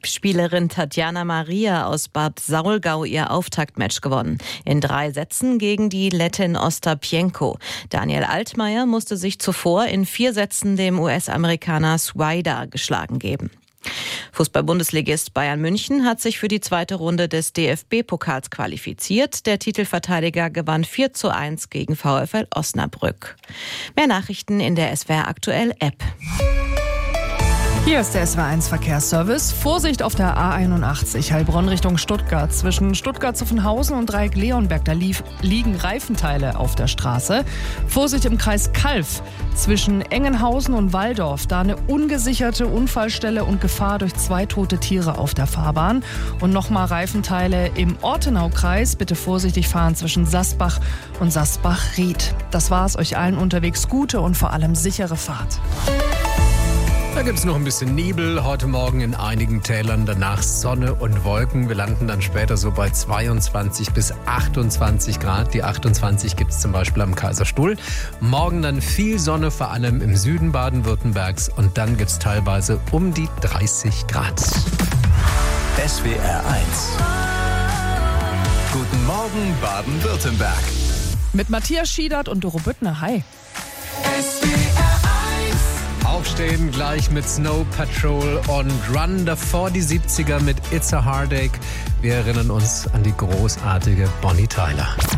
Spielerin Tatjana Maria aus Bad Saulgau ihr Auftaktmatch gewonnen. In 3 Sätzen gegen die Lettin Ostapienko. Daniel Altmaier musste sich zuvor in 4 Sätzen dem US-Amerikaner Swider geschlagen geben. Fußball-Bundesligist Bayern München hat sich für die zweite Runde des DFB-Pokals qualifiziert. Der Titelverteidiger gewann 4:1 gegen VfL Osnabrück. Mehr Nachrichten in der SWR Aktuell App. Hier ist der SWR1 Verkehrsservice. Vorsicht auf der A81 Heilbronn Richtung Stuttgart. Zwischen Stuttgart-Zuffenhausen und Dreieck-Leonberg, da liegen Reifenteile auf der Straße. Vorsicht im Kreis Calw. Zwischen Engenhausen und Walldorf, da eine ungesicherte Unfallstelle und Gefahr durch 2 tote Tiere auf der Fahrbahn. Und nochmal Reifenteile im Ortenau-Kreis. Bitte vorsichtig fahren zwischen Sassbach und Sassbach-Ried. Das war's. Euch allen unterwegs gute und vor allem sichere Fahrt. Da gibt es noch ein bisschen Nebel heute Morgen in einigen Tälern, danach Sonne und Wolken. Wir landen dann später so bei 22 bis 28 Grad. Die 28 gibt es zum Beispiel am Kaiserstuhl. Morgen dann viel Sonne, vor allem im Süden Baden-Württembergs. Und dann gibt es teilweise um die 30 Grad. SWR 1. Guten Morgen Baden-Württemberg. Mit Matthias Schiedert und Doro Büttner. Hi. Aufstehen gleich mit Snow Patrol und Run, davor die 70er mit It's a Heartache. Wir erinnern uns an die großartige Bonnie Tyler.